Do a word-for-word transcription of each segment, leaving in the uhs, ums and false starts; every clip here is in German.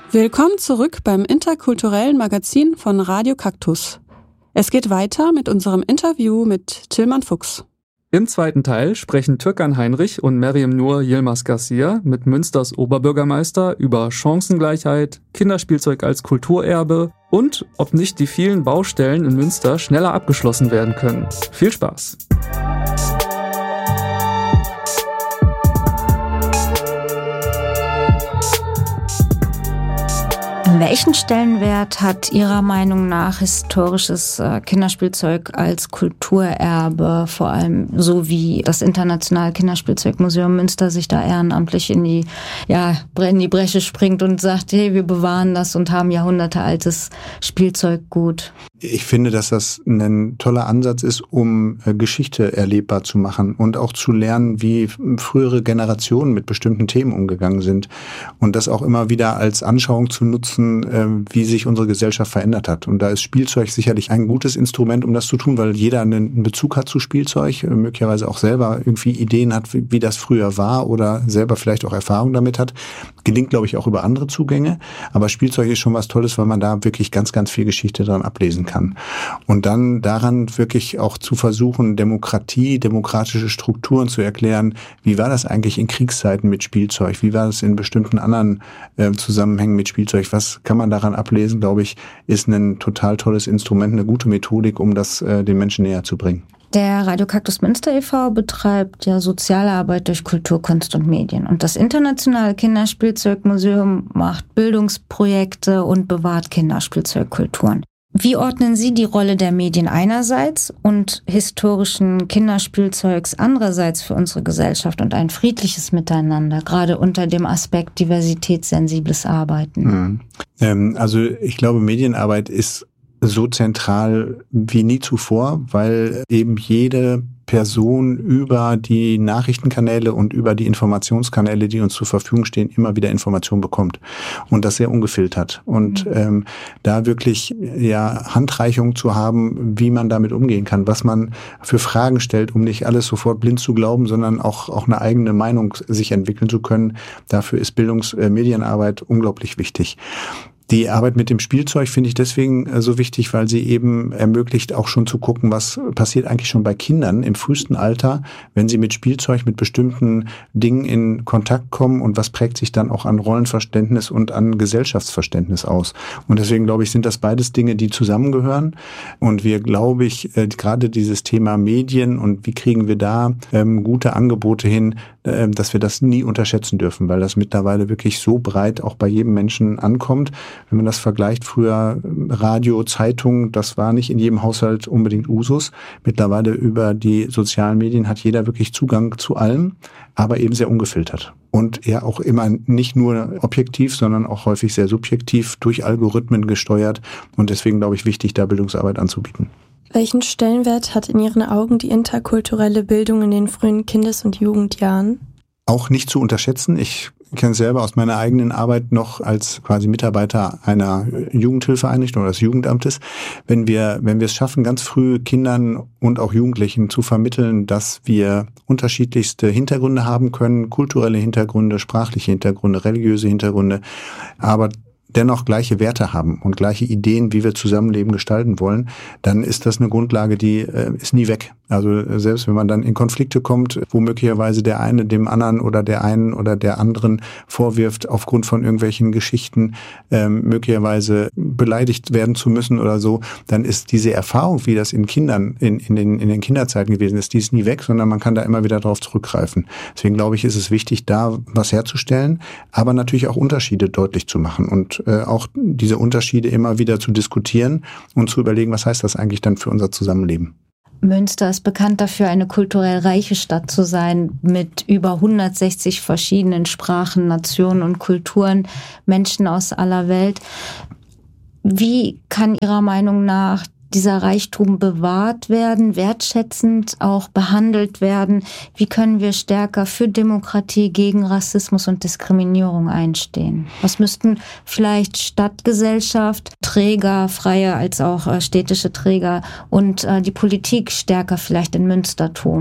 Willkommen zurück beim interkulturellen Magazin von Radio Kaktus. Es geht weiter mit unserem Interview mit Tillmann Fuchs. Im zweiten Teil sprechen Türkan Heinrich und Meryem Nur Yilmaz Garcia mit Münsters Oberbürgermeister über Chancengleichheit, Kinderspielzeug als Kulturerbe und ob nicht die vielen Baustellen in Münster schneller abgeschlossen werden können. Viel Spaß! Welchen Stellenwert hat Ihrer Meinung nach historisches Kinderspielzeug als Kulturerbe, vor allem so wie das Internationale Kinderspielzeugmuseum Münster sich da ehrenamtlich in die, ja, in die Bresche springt und sagt, hey, wir bewahren das und haben jahrhundertealtes Spielzeuggut? Ich finde, dass das ein toller Ansatz ist, um Geschichte erlebbar zu machen und auch zu lernen, wie frühere Generationen mit bestimmten Themen umgegangen sind und das auch immer wieder als Anschauung zu nutzen, wie sich unsere Gesellschaft verändert hat. Und da ist Spielzeug sicherlich ein gutes Instrument, um das zu tun, weil jeder einen Bezug hat zu Spielzeug, möglicherweise auch selber irgendwie Ideen hat, wie das früher war oder selber vielleicht auch Erfahrung damit hat. Gelingt, glaube ich, auch über andere Zugänge. Aber Spielzeug ist schon was Tolles, weil man da wirklich ganz, ganz viel Geschichte dran ablesen kann. Und dann daran wirklich auch zu versuchen, Demokratie, demokratische Strukturen zu erklären. Wie war das eigentlich in Kriegszeiten mit Spielzeug? Wie war das in bestimmten anderen äh, Zusammenhängen mit Spielzeug? Was kann man daran ablesen, glaube ich, ist ein total tolles Instrument, eine gute Methodik, um das äh, den Menschen näher zu bringen. Der Radio Kaktus Münster e V betreibt ja soziale Arbeit durch Kultur, Kunst und Medien. Und das Internationale Kinderspielzeugmuseum macht Bildungsprojekte und bewahrt Kinderspielzeugkulturen. Wie ordnen Sie die Rolle der Medien einerseits und historischen Kinderspielzeugs andererseits für unsere Gesellschaft und ein friedliches Miteinander, gerade unter dem Aspekt diversitätssensibles Arbeiten? Mhm. Ähm, also ich glaube, Medienarbeit ist so zentral wie nie zuvor, weil eben jede Person über die Nachrichtenkanäle und über die Informationskanäle, die uns zur Verfügung stehen, immer wieder Informationen bekommt und das sehr ungefiltert. Und mhm. ähm, da wirklich ja Handreichungen zu haben, wie man damit umgehen kann, was man für Fragen stellt, um nicht alles sofort blind zu glauben, sondern auch auch eine eigene Meinung sich entwickeln zu können. Dafür ist Bildungsmedienarbeit äh, unglaublich wichtig. Die Arbeit mit dem Spielzeug finde ich deswegen so wichtig, weil sie eben ermöglicht, auch schon zu gucken, was passiert eigentlich schon bei Kindern im frühesten Alter, wenn sie mit Spielzeug, mit bestimmten Dingen in Kontakt kommen und was prägt sich dann auch an Rollenverständnis und an Gesellschaftsverständnis aus. Und deswegen glaube ich, sind das beides Dinge, die zusammengehören. Und wir, glaube ich, äh, gerade dieses Thema Medien und wie kriegen wir da ähm, gute Angebote hin, äh, dass wir das nie unterschätzen dürfen, weil das mittlerweile wirklich so breit auch bei jedem Menschen ankommt. Wenn man das vergleicht, früher Radio, Zeitung, das war nicht in jedem Haushalt unbedingt Usus. Mittlerweile über die sozialen Medien hat jeder wirklich Zugang zu allem, aber eben sehr ungefiltert. Und ja auch immer nicht nur objektiv, sondern auch häufig sehr subjektiv durch Algorithmen gesteuert. Und deswegen, glaube ich, wichtig, da Bildungsarbeit anzubieten. Welchen Stellenwert hat in Ihren Augen die interkulturelle Bildung in den frühen Kindes- und Jugendjahren? Auch nicht zu unterschätzen. Ich kenne es selber aus meiner eigenen Arbeit noch als quasi Mitarbeiter einer Jugendhilfeeinrichtung oder des Jugendamtes. Wenn wir, wenn wir es schaffen, ganz früh Kindern und auch Jugendlichen zu vermitteln, dass wir unterschiedlichste Hintergründe haben können, kulturelle Hintergründe, sprachliche Hintergründe, religiöse Hintergründe, aber dennoch gleiche Werte haben und gleiche Ideen, wie wir Zusammenleben gestalten wollen, dann ist das eine Grundlage, die äh, ist nie weg. Also selbst wenn man dann in Konflikte kommt, wo möglicherweise der eine dem anderen oder der einen oder der anderen vorwirft, aufgrund von irgendwelchen Geschichten ähm, möglicherweise beleidigt werden zu müssen oder so, dann ist diese Erfahrung, wie das in Kindern, in, in, den, in den Kinderzeiten gewesen ist, die ist nie weg, sondern man kann da immer wieder drauf zurückgreifen. Deswegen glaube ich, ist es wichtig, da was herzustellen, aber natürlich auch Unterschiede deutlich zu machen und äh, auch diese Unterschiede immer wieder zu diskutieren und zu überlegen, was heißt das eigentlich dann für unser Zusammenleben. Münster ist bekannt dafür, eine kulturell reiche Stadt zu sein, mit über hundertsechzig verschiedenen Sprachen, Nationen und Kulturen, Menschen aus aller Welt. Wie kann Ihrer Meinung nach dieser Reichtum bewahrt werden, wertschätzend auch behandelt werden? Wie können wir stärker für Demokratie, gegen Rassismus und Diskriminierung einstehen? Was müssten vielleicht Stadtgesellschaft, Träger, freie als auch städtische Träger und die Politik stärker vielleicht in Münster tun?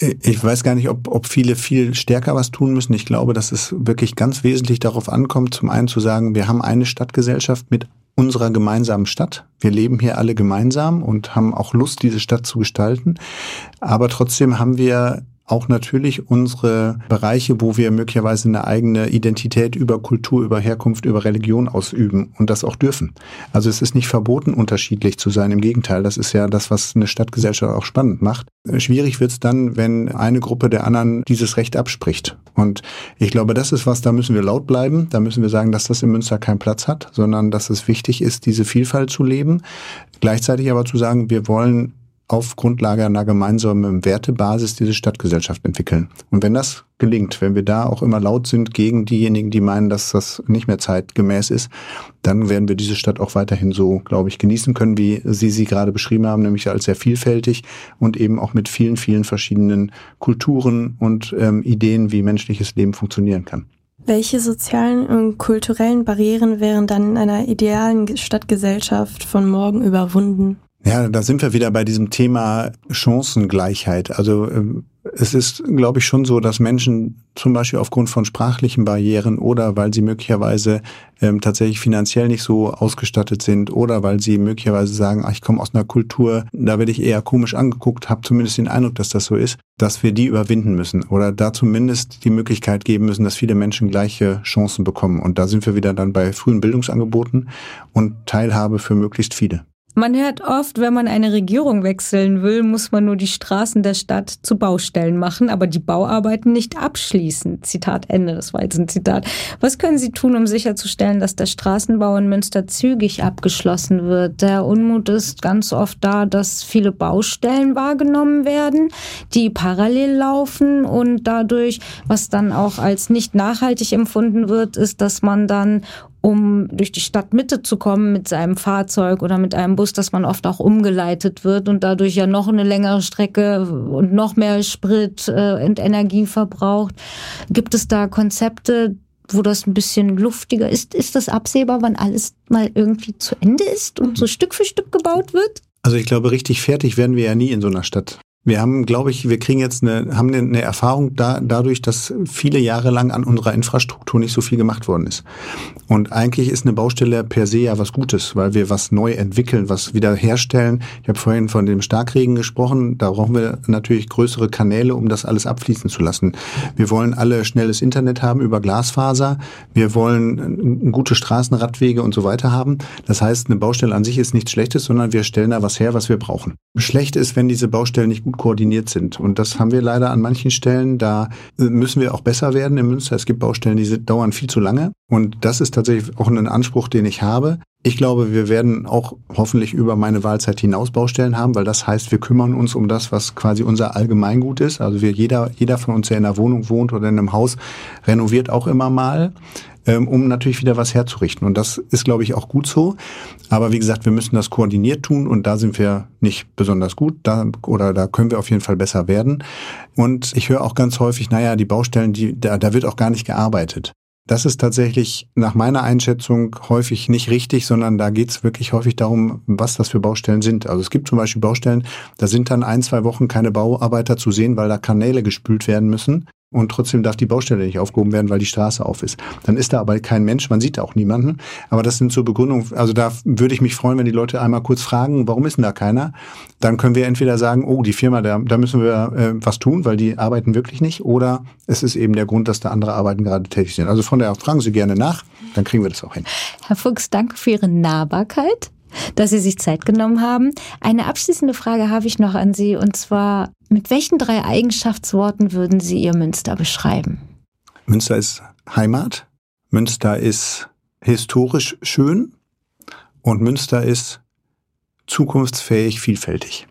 Ich weiß gar nicht, ob, ob viele viel stärker was tun müssen. Ich glaube, dass es wirklich ganz wesentlich darauf ankommt, zum einen zu sagen, wir haben eine Stadtgesellschaft mit unserer gemeinsamen Stadt. Wir leben hier alle gemeinsam und haben auch Lust, diese Stadt zu gestalten. Aber trotzdem haben wir auch natürlich unsere Bereiche, wo wir möglicherweise eine eigene Identität über Kultur, über Herkunft, über Religion ausüben und das auch dürfen. Also es ist nicht verboten, unterschiedlich zu sein. Im Gegenteil, das ist ja das, was eine Stadtgesellschaft auch spannend macht. Schwierig wird es dann, wenn eine Gruppe der anderen dieses Recht abspricht. Und ich glaube, das ist was, da müssen wir laut bleiben. Da müssen wir sagen, dass das in Münster keinen Platz hat, sondern dass es wichtig ist, diese Vielfalt zu leben. Gleichzeitig aber zu sagen, wir wollen auf Grundlage einer gemeinsamen Wertebasis diese Stadtgesellschaft entwickeln. Und wenn das gelingt, wenn wir da auch immer laut sind gegen diejenigen, die meinen, dass das nicht mehr zeitgemäß ist, dann werden wir diese Stadt auch weiterhin so, glaube ich, genießen können, wie Sie sie gerade beschrieben haben, nämlich als sehr vielfältig und eben auch mit vielen, vielen verschiedenen Kulturen und ähm, Ideen, wie menschliches Leben funktionieren kann. Welche sozialen und kulturellen Barrieren wären dann in einer idealen Stadtgesellschaft von morgen überwunden? Ja, da sind wir wieder bei diesem Thema Chancengleichheit. Also es ist, glaube ich, schon so, dass Menschen zum Beispiel aufgrund von sprachlichen Barrieren oder weil sie möglicherweise ähm, tatsächlich finanziell nicht so ausgestattet sind oder weil sie möglicherweise sagen, ach, ich komme aus einer Kultur, da werde ich eher komisch angeguckt, habe zumindest den Eindruck, dass das so ist, dass wir die überwinden müssen oder da zumindest die Möglichkeit geben müssen, dass viele Menschen gleiche Chancen bekommen. Und da sind wir wieder dann bei frühen Bildungsangeboten und Teilhabe für möglichst viele. Man hört oft, wenn man eine Regierung wechseln will, muss man nur die Straßen der Stadt zu Baustellen machen, aber die Bauarbeiten nicht abschließen. Zitat Ende, das war jetzt ein Zitat. Was können Sie tun, um sicherzustellen, dass der Straßenbau in Münster zügig abgeschlossen wird? Der Unmut ist ganz oft da, dass viele Baustellen wahrgenommen werden, die parallel laufen und dadurch, was dann auch als nicht nachhaltig empfunden wird, ist, dass man dann, um durch die Stadtmitte zu kommen mit seinem Fahrzeug oder mit einem Bus, dass man oft auch umgeleitet wird und dadurch ja noch eine längere Strecke und noch mehr Sprit äh, und Energie verbraucht. Gibt es da Konzepte, wo das ein bisschen luftiger ist? Ist das absehbar, wann alles mal irgendwie zu Ende ist und so Stück für Stück gebaut wird? Also ich glaube, richtig fertig werden wir ja nie in so einer Stadt. Wir haben, glaube ich, wir kriegen jetzt eine, haben eine Erfahrung da, dadurch, dass viele Jahre lang an unserer Infrastruktur nicht so viel gemacht worden ist. Und eigentlich ist eine Baustelle per se ja was Gutes, weil wir was neu entwickeln, was wieder herstellen. Ich habe vorhin von dem Starkregen gesprochen. Da brauchen wir natürlich größere Kanäle, um das alles abfließen zu lassen. Wir wollen alle schnelles Internet haben über Glasfaser. Wir wollen gute Straßenradwege und so weiter haben. Das heißt, eine Baustelle an sich ist nichts Schlechtes, sondern wir stellen da was her, was wir brauchen. Schlecht ist, wenn diese Baustellen nicht gut koordiniert sind. Und das haben wir leider an manchen Stellen. Da müssen wir auch besser werden in Münster. Es gibt Baustellen, die dauern viel zu lange. Und das ist tatsächlich auch ein Anspruch, den ich habe. Ich glaube, wir werden auch hoffentlich über meine Wahlzeit hinaus Baustellen haben, weil das heißt, wir kümmern uns um das, was quasi unser Allgemeingut ist. Also wir, jeder, jeder von uns, der in einer Wohnung wohnt oder in einem Haus, renoviert auch immer mal, um natürlich wieder was herzurichten. Und das ist, glaube ich, auch gut so. Aber wie gesagt, wir müssen das koordiniert tun und da sind wir nicht besonders gut. Da, oder da können wir auf jeden Fall besser werden. Und ich höre auch ganz häufig, naja, die Baustellen, die, da, da wird auch gar nicht gearbeitet. Das ist tatsächlich nach meiner Einschätzung häufig nicht richtig, sondern da geht es wirklich häufig darum, was das für Baustellen sind. Also es gibt zum Beispiel Baustellen, da sind dann ein, zwei Wochen keine Bauarbeiter zu sehen, weil da Kanäle gespült werden müssen. Und trotzdem darf die Baustelle nicht aufgehoben werden, weil die Straße auf ist. Dann ist da aber kein Mensch, man sieht auch niemanden. Aber das sind so Begründungen, also da würde ich mich freuen, wenn die Leute einmal kurz fragen, warum ist denn da keiner? Dann können wir entweder sagen, oh, die Firma, da, da müssen wir äh, was tun, weil die arbeiten wirklich nicht. Oder es ist eben der Grund, dass da andere Arbeiten gerade tätig sind. Also von daher fragen Sie gerne nach, dann kriegen wir das auch hin. Herr Fuchs, danke für Ihre Nahbarkeit, dass Sie sich Zeit genommen haben. Eine abschließende Frage habe ich noch an Sie, und zwar, mit welchen drei Eigenschaftsworten würden Sie Ihr Münster beschreiben? Münster ist Heimat, Münster ist historisch schön und Münster ist zukunftsfähig, vielfältig.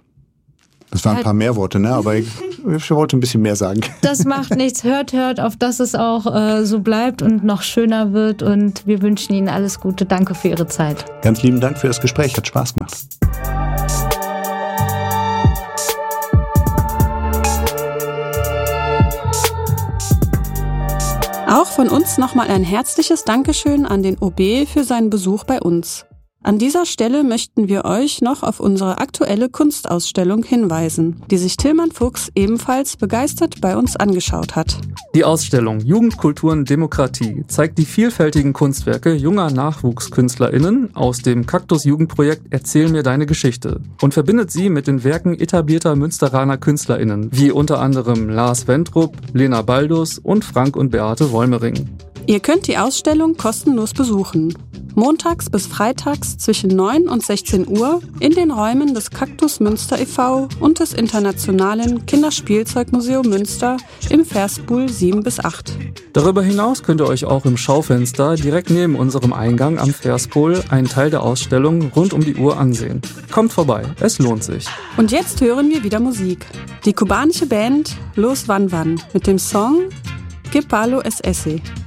Das waren ein paar mehr Worte, ne? Aber ich, ich wollte ein bisschen mehr sagen. Das macht nichts. Hört, hört, auf dass es auch äh, so bleibt und noch schöner wird. Und wir wünschen Ihnen alles Gute. Danke für Ihre Zeit. Ganz lieben Dank für das Gespräch. Hat Spaß gemacht. Auch von uns nochmal ein herzliches Dankeschön an den O B für seinen Besuch bei uns. An dieser Stelle möchten wir euch noch auf unsere aktuelle Kunstausstellung hinweisen, die sich Tillmann Fuchs ebenfalls begeistert bei uns angeschaut hat. Die Ausstellung Jugendkulturen Demokratie zeigt die vielfältigen Kunstwerke junger NachwuchskünstlerInnen aus dem Kaktus-Jugendprojekt Erzähl mir deine Geschichte und verbindet sie mit den Werken etablierter Münsteraner KünstlerInnen, wie unter anderem Lars Wendrup, Lena Baldus und Frank und Beate Wolmering. Ihr könnt die Ausstellung kostenlos besuchen. Montags bis freitags zwischen neun und sechzehn Uhr in den Räumen des Kaktus Münster e V und des Internationalen Kinderspielzeugmuseum Münster im Verspool sieben bis acht. Darüber hinaus könnt ihr euch auch im Schaufenster direkt neben unserem Eingang am Verspool einen Teil der Ausstellung rund um die Uhr ansehen. Kommt vorbei, es lohnt sich. Und jetzt hören wir wieder Musik. Die kubanische Band Los Van Van mit dem Song Que Palo es Ese.